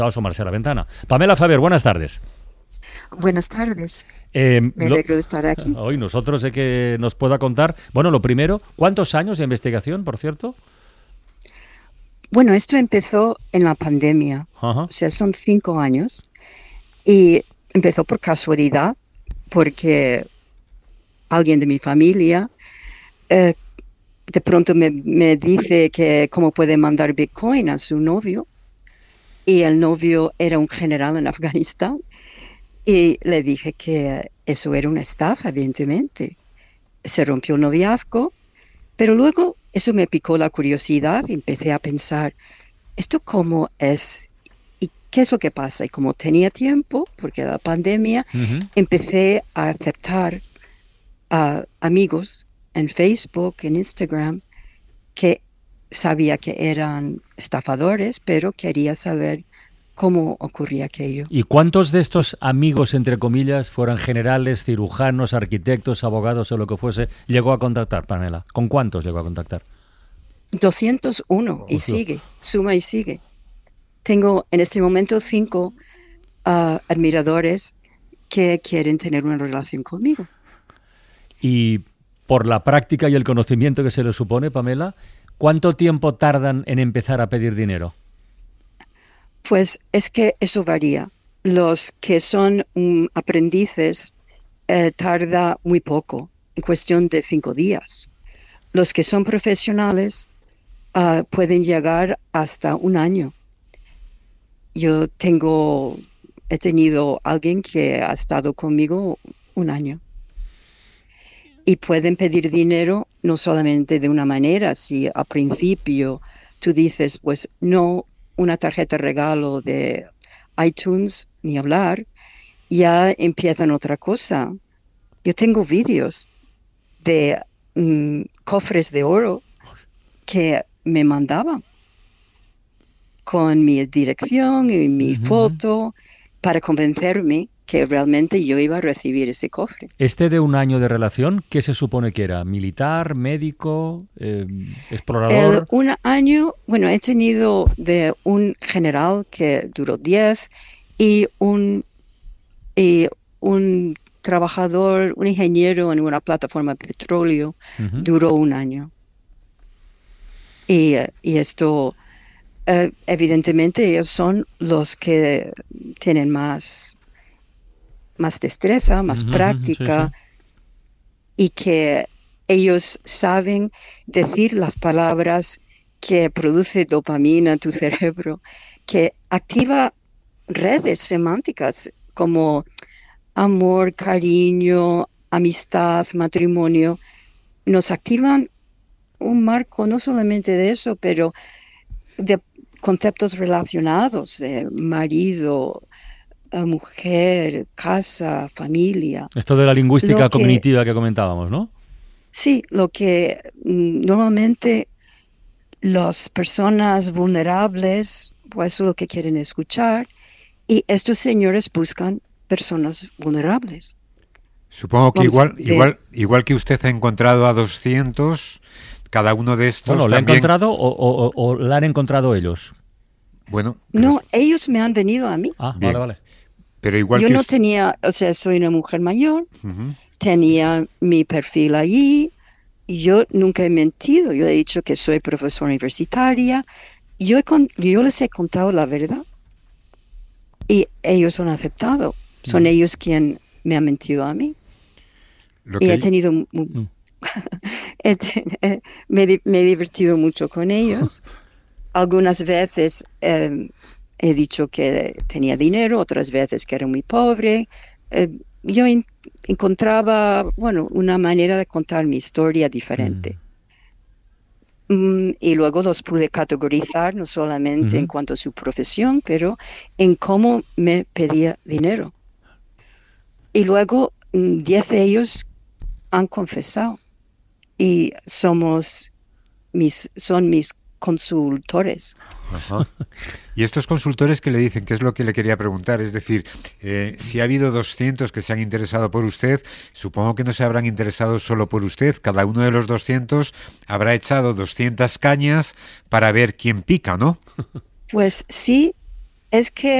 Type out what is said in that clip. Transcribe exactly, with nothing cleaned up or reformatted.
a asomarse a la ventana. Pamela Faber, buenas tardes. Buenas tardes. Eh, Me lo, alegro de estar aquí. Hoy nosotros sé que nos pueda contar. Bueno, lo primero, ¿cuántos años de investigación, por cierto? Bueno, esto empezó en la pandemia. Ajá. O sea, son cinco años. Y empezó por casualidad, porque alguien de mi familia eh, de pronto me, me dice que cómo puede mandar Bitcoin a su novio. Y el novio era un general en Afganistán. Y le dije que eso era una estafa, evidentemente. Se rompió el noviazgo, pero luego eso me picó la curiosidad y empecé a pensar, ¿esto cómo es? ¿Y qué es lo que pasa? Y como tenía tiempo, porque era la pandemia, uh-huh. empecé a aceptar a amigos en Facebook, en Instagram, que sabía que eran estafadores, pero quería saber cómo ocurría aquello. ¿Y cuántos de estos amigos, entre comillas, fueran generales, cirujanos, arquitectos, abogados o lo que fuese, llegó a contactar, Pamela? ¿Con cuántos llegó a contactar? doscientos uno, y sigue, suma y sigue. Tengo en este momento cinco uh, admiradores que quieren tener una relación conmigo. Y por la práctica y el conocimiento que se les supone, Pamela, ¿cuánto tiempo tardan en empezar a pedir dinero? Pues es que eso varía. Los que son um, aprendices eh, tarda muy poco, en cuestión de cinco días. Los que son profesionales uh, pueden llegar hasta un año. Yo tengo, he tenido alguien que ha estado conmigo un año. Y pueden pedir dinero no solamente de una manera, si al principio tú dices, pues no, una tarjeta regalo de iTunes, ni hablar, ya empiezan otra cosa. Yo tengo vídeos de um, cofres de oro que me mandaban con mi dirección y mi uh-huh. foto para convencerme que realmente yo iba a recibir ese cofre. Este de un año de relación, ¿qué se supone que era? ¿Militar, médico, eh, explorador? El un año, bueno, he tenido de un general que duró diez y un, y un trabajador, un ingeniero en una plataforma de petróleo, uh-huh. duró un año. Y, y esto, eh, evidentemente, ellos son los que tienen más... más destreza, más uh-huh, práctica, sí, sí. Y que ellos saben decir las palabras que produce dopamina en tu cerebro, que activa redes semánticas como amor, cariño, amistad, matrimonio. Nos activan un marco no solamente de eso, pero de conceptos relacionados, de marido, mujer, casa, familia. Esto de la lingüística que, cognitiva que comentábamos, ¿no? Sí, lo que mm, normalmente las personas vulnerables, pues eso es lo que quieren escuchar, y estos señores buscan personas vulnerables. Supongo que Vamos, igual, de... igual, igual que usted ha encontrado a doscientos, cada uno de estos bueno, ¿lo también... ha encontrado o, o, o la han encontrado ellos? Bueno. No, es... ellos me han venido a mí. Ah, Bien. vale, vale. Pero igual yo que no usted... tenía, o sea, soy una mujer mayor, uh-huh. tenía mi perfil allí, y yo nunca he mentido, yo he dicho que soy profesora universitaria, yo, he con, yo les he contado la verdad, y ellos han aceptado, son uh-huh. ellos quienes me han mentido a mí. Lo y que... he tenido, uh-huh. he, he, me, me he divertido mucho con ellos, algunas veces... Eh, He dicho que tenía dinero, otras veces que era muy pobre. Eh, yo en, encontraba, bueno, una manera de contar mi historia diferente. Mm. Mm, y luego los pude categorizar, no solamente uh-huh. en cuanto a su profesión, pero en cómo me pedía dinero. Y luego, mm, diez de ellos han confesado. Y somos mis, son mis consultores. Ajá. Y estos consultores, ¿qué le dicen? ¿Qué es lo que le quería preguntar? Es decir, eh, si ha habido doscientos que se han interesado por usted, supongo que no se habrán interesado solo por usted. Cada uno de los doscientos habrá echado doscientas cañas para ver quién pica, ¿no? Pues sí, es que